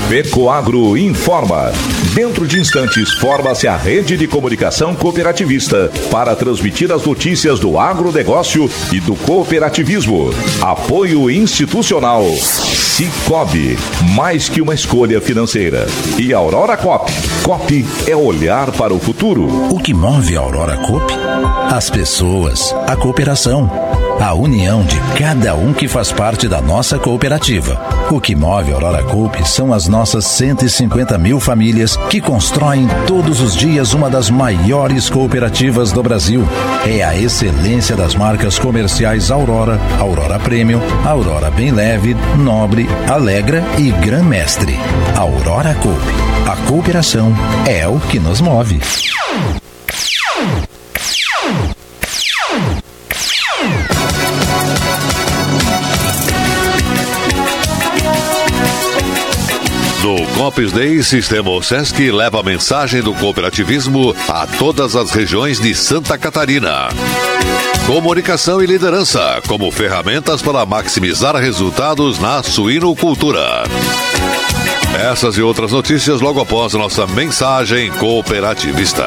Pecoagro informa. Dentro de instantes, forma-se a rede de comunicação cooperativista para transmitir as notícias do agronegócio e do cooperativismo. Apoio institucional. Cicobi, mais que uma escolha financeira. E Aurora Coop. Coop é olhar para o futuro. O que move a Aurora Coop? As pessoas, a cooperação, a união de cada um que faz parte da nossa cooperativa. O que move a Aurora Coop são as nossas 150 mil famílias que constroem todos os dias uma das maiores cooperativas do Brasil. É a excelência das marcas comerciais Aurora, Aurora Premium, Aurora Bem Leve, Nobre, Alegra e Gran Mestre. Aurora Coop. A cooperação é o que nos move. No Coops Day, Sistema OSESC leva a mensagem do cooperativismo a todas as regiões de Santa Catarina. Comunicação e liderança como ferramentas para maximizar resultados na suinocultura. Essas e outras notícias logo após a nossa mensagem cooperativista.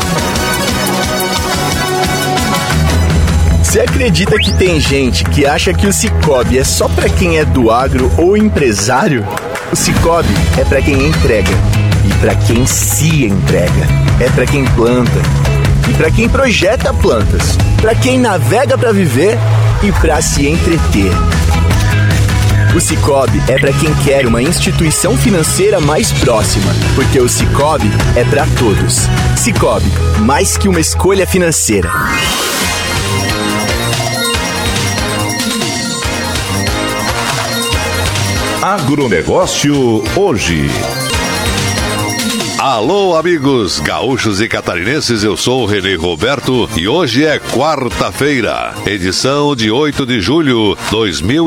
Você acredita que tem gente que acha que o Cicobi é só para quem é do agro ou empresário? O Cicobi é para quem entrega e para quem se entrega. É para quem planta e para quem projeta plantas. Para quem navega para viver e para se entreter. O Cicobi é para quem quer uma instituição financeira mais próxima, porque o Cicobi é para todos. Cicobi, mais que uma escolha financeira. Agronegócio hoje. Alô, amigos gaúchos e catarinenses, eu sou o Renê Roberto e hoje é quarta-feira, edição de 8 de julho de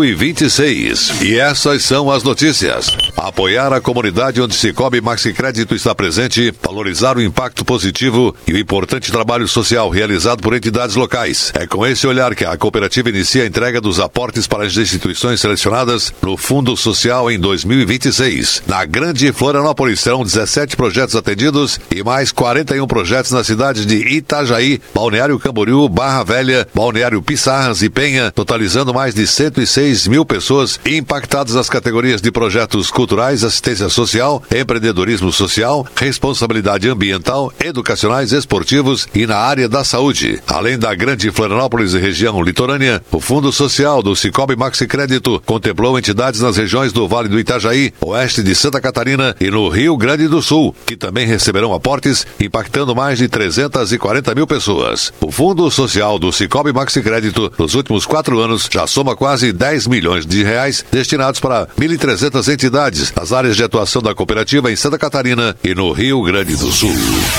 2026. E essas são as notícias. Apoiar a comunidade onde Cicobi Maxicrédito está presente, valorizar o impacto positivo e o importante trabalho social realizado por entidades locais. É com esse olhar que a cooperativa inicia a entrega dos aportes para as instituições selecionadas no Fundo Social em 2026. Na Grande Florianópolis serão 17 projetos atendidos e mais 41 projetos nas cidades de Itajaí, Balneário Camboriú, Barra Velha, Balneário Pissarras e Penha, totalizando mais de 106 mil pessoas impactadas nas categorias de projetos culturais, assistência social, empreendedorismo social, responsabilidade ambiental, educacionais, esportivos e na área da saúde. Além da Grande Florianópolis e região litorânea, o Fundo Social do Cicobi Maxicrédito contemplou entidades nas regiões do Vale do Itajaí, oeste de Santa Catarina e no Rio Grande do Sul, que também receberão aportes, impactando mais de 340 mil pessoas. O Fundo Social do Cicobi Maxicrédito, nos últimos 4 anos, já soma quase 10 milhões de reais destinados para 1.300 entidades nas áreas de atuação da cooperativa em Santa Catarina e no Rio Grande do Sul.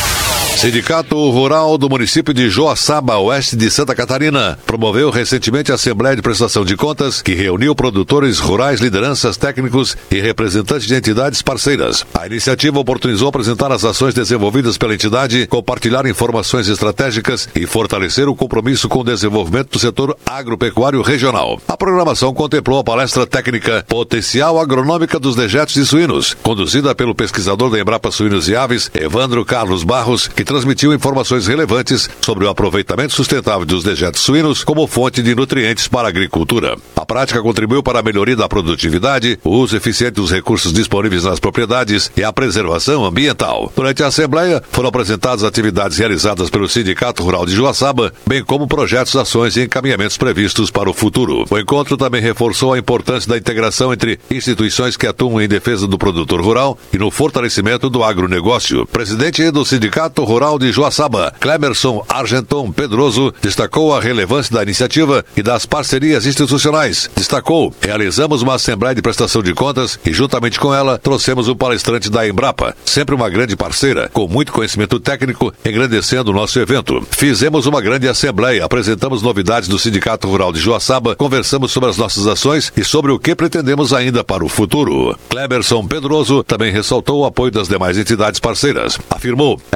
Sindicato Rural do município de Joaçaba, oeste de Santa Catarina, promoveu recentemente a Assembleia de Prestação de Contas, que reuniu produtores rurais, lideranças, técnicos e representantes de entidades parceiras. A iniciativa oportunizou apresentar as ações desenvolvidas pela entidade, compartilhar informações estratégicas e fortalecer o compromisso com o desenvolvimento do setor agropecuário regional. A programação contemplou a palestra técnica Potencial Agronômica dos Dejetos de Suínos, conduzida pelo pesquisador da Embrapa Suínos e Aves, Evandro Carlos Barros, que transmitiu informações relevantes sobre o aproveitamento sustentável dos dejetos suínos como fonte de nutrientes para a agricultura. A prática contribuiu para a melhoria da produtividade, o uso eficiente dos recursos disponíveis nas propriedades e a preservação ambiental. Durante a Assembleia, foram apresentadas atividades realizadas pelo Sindicato Rural de Joaçaba, bem como projetos, ações e encaminhamentos previstos para o futuro. O encontro também reforçou a importância da integração entre instituições que atuam em defesa do produtor rural e no fortalecimento do agronegócio. Presidente do Sindicato Rural de Joaçaba, Clemerson Argenton Pedroso, destacou a relevância da iniciativa e das parcerias institucionais. Destacou: realizamos uma Assembleia de Prestação de Contas e, juntamente com ela, trouxemos um palestrante da Embrapa, sempre uma grande parceira, com muito conhecimento técnico, engrandecendo o nosso evento. Fizemos uma grande Assembleia, apresentamos novidades do Sindicato Rural de Joaçaba, conversamos sobre as nossas ações e sobre o que pretendemos ainda para o futuro. Clemerson Pedroso também ressaltou o apoio das demais entidades parceiras. Afirmou: é importante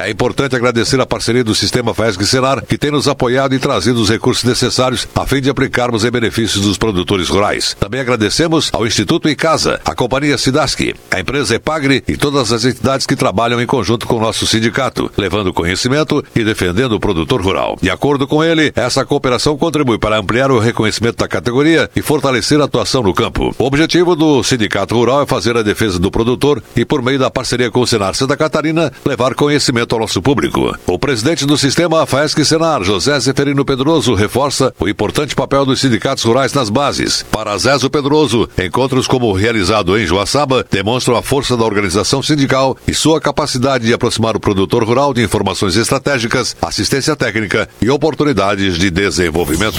importante agradecer a parceria do Sistema FAESC-Senar, que tem nos apoiado e trazido os recursos necessários a fim de aplicarmos em benefícios dos produtores rurais. Também agradecemos ao Instituto Icasa, a Companhia Sidasc, a empresa Epagre e todas as entidades que trabalham em conjunto com o nosso sindicato, levando conhecimento e defendendo o produtor rural. De acordo com ele, essa cooperação contribui para ampliar o reconhecimento da categoria e fortalecer a atuação no campo. O objetivo do Sindicato Rural é fazer a defesa do produtor e, por meio da parceria com o Senar Santa Catarina, levar conhecimento ao nosso público. O presidente do Sistema FAESC-Senar, José Zeferino Pedroso, reforça o importante papel dos sindicatos rurais nas bases. Para Zezo Pedroso, encontros como o realizado em Joaçaba demonstram a força da organização sindical e sua capacidade de aproximar o produtor rural de informações estratégicas, assistência técnica e oportunidades de desenvolvimento.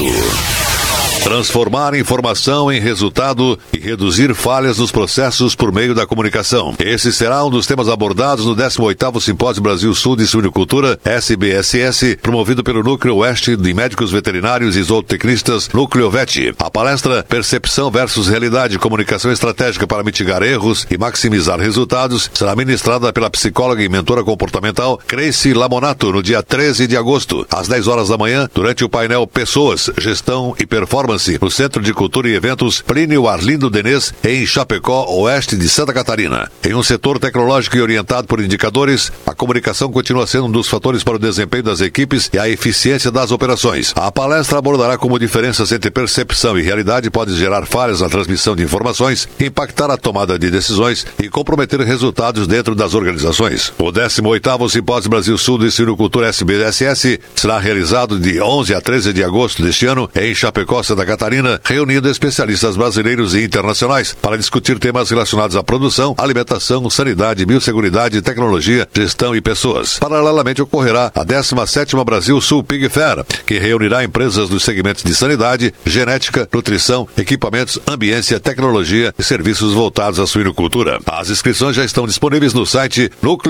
Transformar informação em resultado e reduzir falhas nos processos por meio da comunicação. Esse será um dos temas abordados no 18º Simpósio Brasil-Sul de Suinocultura, SBSS, promovido pelo Núcleo Oeste de Médicos Veterinários e Zootecnistas, Núcleo VET. A palestra Percepção versus Realidade, Comunicação Estratégica para Mitigar Erros e Maximizar Resultados será ministrada pela psicóloga e mentora comportamental Creice Lamonato no dia 13 de agosto, às 10 horas da manhã, durante o painel Pessoas, Gestão e Performance no Centro de Cultura e Eventos Plínio Arlindo Denês, em Chapecó, oeste de Santa Catarina. Em um setor tecnológico e orientado por indicadores, a comunicação continua sendo um dos fatores para o desempenho das equipes e a eficiência das operações. A palestra abordará como diferenças entre percepção e realidade podem gerar falhas na transmissão de informações, impactar a tomada de decisões e comprometer resultados dentro das organizações. O 18º Simpósio Brasil-Sul de Suinocultura SBSS será realizado de 11 a 13 de agosto deste ano em Chapecó, Santa Catarina, reunindo especialistas brasileiros e internacionais para discutir temas relacionados à produção, alimentação, sanidade, biosseguridade, tecnologia, gestão e pessoas. Paralelamente ocorrerá a 17ª Brasil-Sul Pig Fair, que reunirá empresas dos segmentos de sanidade, genética, nutrição, equipamentos, ambiência, tecnologia e serviços voltados à suinocultura. As inscrições já estão disponíveis no site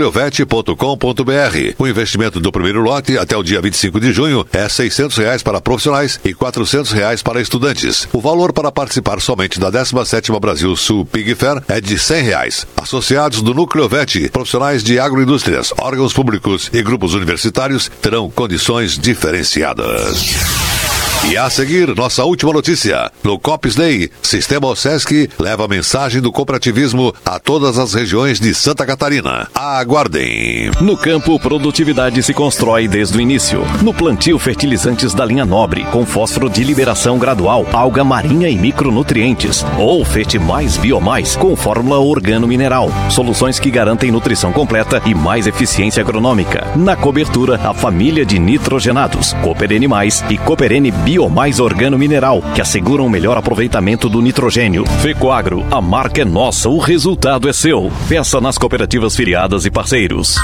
nucleovet.com.br. O investimento do primeiro lote até o dia 25 de junho é R$ 600 para profissionais e R$ 400 para estudantes. O valor para participar somente da 17ª Brasil-Sul Pig Fair é de R$ 100. Associados do Núcleo VET, profissionais de agroindústrias, órgãos públicos e grupos universitários terão condições diferenciadas. E a seguir, nossa última notícia. No Cops Day, Sistema OSESC leva a mensagem do cooperativismo a todas as regiões de Santa Catarina. Aguardem. No campo, produtividade se constrói desde o início. No plantio, fertilizantes da linha nobre, com fósforo de liberação gradual, alga marinha e micronutrientes. Ou Fete Mais Biomais, com fórmula organo-mineral. Soluções que garantem nutrição completa e mais eficiência agronômica. Na cobertura, a família de nitrogenados, Cooper N+, e Cooper N Biomais Organo Mineral, que asseguram o melhor aproveitamento do nitrogênio. Fecoagro, a marca é nossa, o resultado é seu. Peça nas cooperativas filiadas e parceiros.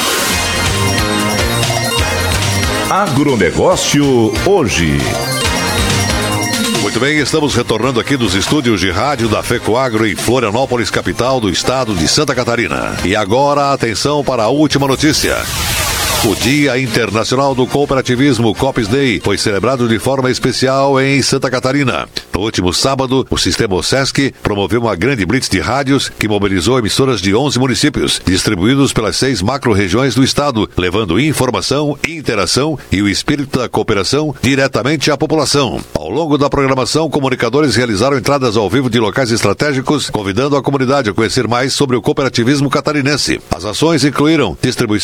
Agronegócio hoje. Muito bem, estamos retornando aqui dos estúdios de rádio da Fecoagro em Florianópolis, capital do estado de Santa Catarina. E agora, atenção para a última notícia. O Dia Internacional do Cooperativismo, Cops Day, foi celebrado de forma especial em Santa Catarina. No último sábado, o Sistema OSESC promoveu uma grande blitz de rádios que mobilizou emissoras de 11 municípios, distribuídos pelas 6 macro-regiões do estado, levando informação, interação e o espírito da cooperação diretamente à população. Ao longo da programação, comunicadores realizaram entradas ao vivo de locais estratégicos, convidando a comunidade a conhecer mais sobre o cooperativismo catarinense. As ações incluíram distribuição